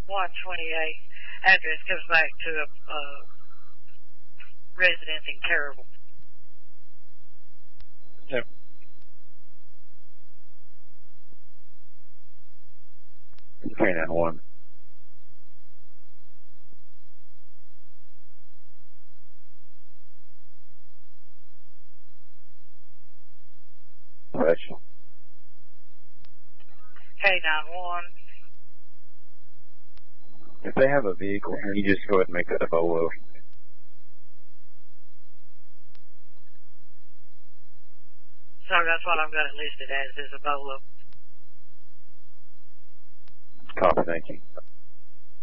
128. Address comes back to a residence in Terrible. Yep. K91. Special. K91. If they have a vehicle, can you just go ahead and make that a BOLO? So that's what I've got it listed as, is a BOLO. Copy, thank you.